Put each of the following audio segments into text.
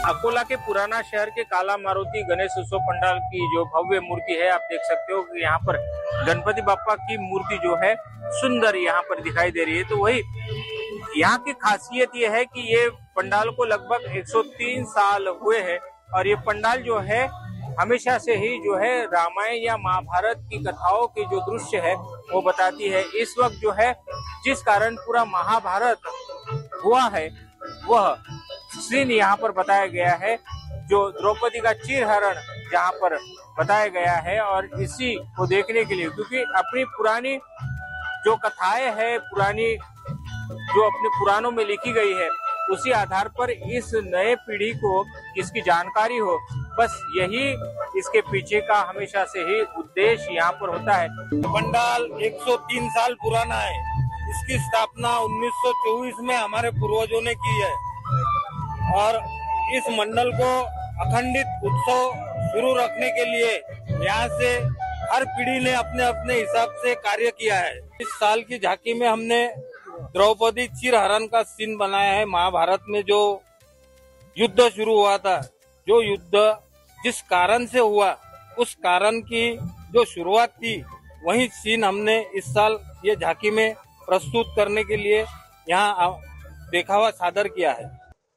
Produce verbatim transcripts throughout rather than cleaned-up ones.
अकोला के पुराना शहर के काला मारुति गणेश उत्सव पंडाल की जो भव्य मूर्ति है, आप देख सकते हो कि यहाँ पर गणपति बापा की मूर्ति जो है सुंदर यहाँ पर दिखाई दे रही है। तो वही यहाँ की खासियत ये है कि ये पंडाल को लगभग एक सौ तीन साल हुए हैं और ये पंडाल जो है हमेशा से ही जो है रामायण या महाभारत की कथाओं के जो दृश्य है वो बताती है। इस वक्त जो है जिस कारण पूरा महाभारत हुआ है वह सीन यहाँ पर बताया गया है, जो द्रौपदी का चीरहरण जहाँ पर बताया गया है। और इसी को देखने के लिए, क्योंकि अपनी पुरानी जो कथाएं है, पुरानी जो अपने पुराणों में लिखी गई है, उसी आधार पर इस नए पीढ़ी को इसकी जानकारी हो, बस यही इसके पीछे का हमेशा से ही उद्देश्य यहाँ पर होता है। पंडाल एक सौ तीन साल पुराना है। इसकी स्थापना उन्नीस सौ चौबीस में हमारे पूर्वजों ने की है और इस मंडल को अखंडित उत्सव शुरू रखने के लिए यहाँ से हर पीढ़ी ने अपने अपने हिसाब से कार्य किया है। इस साल की झांकी में हमने द्रौपदी चीरहरण का सीन बनाया है। महाभारत में जो युद्ध शुरू हुआ था, जो युद्ध जिस कारण से हुआ, उस कारण की जो शुरुआत थी, वही सीन हमने इस साल ये झांकी में प्रस्तुत करने के लिए यहाँ देखावा सादर किया है।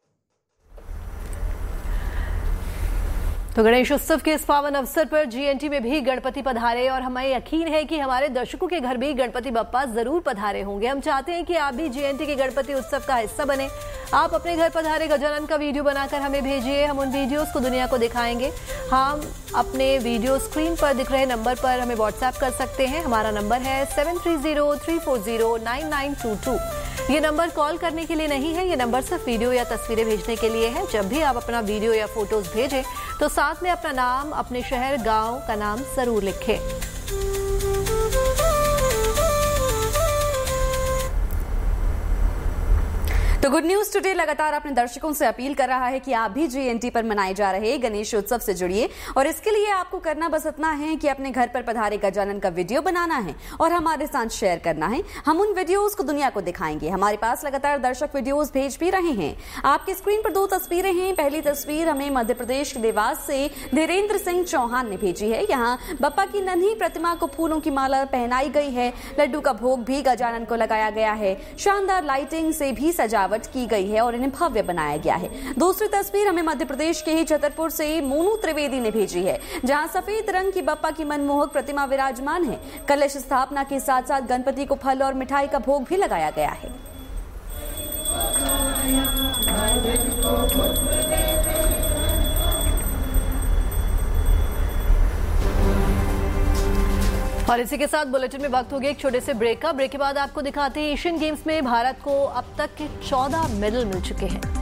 तो गणेश उत्सव के इस पावन अवसर पर जीएनटी में भी गणपति पधारे और हमें यकीन है कि हमारे दर्शकों के घर भी गणपति बप्पा जरूर पधारे होंगे। हम चाहते हैं कि आप भी जीएनटी के गणपति उत्सव का हिस्सा बने। आप अपने घर पधारे गजानन का वीडियो बनाकर हमें भेजिए, हम उन वीडियोस को दुनिया को दिखाएंगे। हम अपने वीडियो स्क्रीन पर दिख रहे नंबर पर हमें व्हाट्सएप कर सकते हैं। हमारा नंबर है seven three zero three four zero nine nine to to. ये नंबर कॉल करने के लिए नहीं है, ये नंबर सिर्फ वीडियो या तस्वीरें भेजने के लिए है। जब भी आप अपना वीडियो या फोटोज भेजें तो साथ में अपना नाम, अपने शहर, गांव का नाम जरूर लिखें। तो गुड न्यूज टुडे लगातार अपने दर्शकों से अपील कर रहा है कि आप भी जीएनटी पर मनाए जा रहे गणेश उत्सव से जुड़िए और इसके लिए आपको करना बस इतना है कि अपने घर पर पधारे गजानन का वीडियो बनाना है और हमारे साथ शेयर करना है। हम उन वीडियोस को दुनिया को दिखाएंगे। हमारे पास लगातार दर्शक वीडियोस भेज भी रहे हैं। आपकी स्क्रीन पर दो तस्वीरें हैं। पहली तस्वीर हमें मध्य प्रदेश के देवास से धीरेन्द्र सिंह चौहान ने भेजी है। यहाँ बप्पा की नन्ही प्रतिमा को फूलों की माला पहनाई गई है। लड्डू का भोग भी गजानन को लगाया गया है। शानदार लाइटिंग से भी सजावट की गई है और इन्हें भव्य बनाया गया है। दूसरी तस्वीर हमें मध्य प्रदेश के ही छतरपुर से मोनू त्रिवेदी ने भेजी है, जहां सफेद रंग की बप्पा की मनमोहक प्रतिमा विराजमान है। कलश स्थापना के साथ साथ गणपति को फल और मिठाई का भोग भी लगाया गया है। और इसी के साथ बुलेटिन में वक्त हो गया एक छोटे से ब्रेक का। ब्रेक के बाद आपको दिखाते हैं एशियन गेम्स में भारत को अब तक के चौदह मेडल मिल चुके हैं।